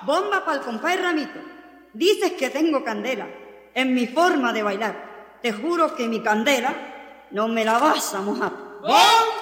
Bomba pa'l compay Ramito. Dices que tengo candela en mi forma de bailar. Te juro que mi candela no me la vas a mojar. ¡Bomba!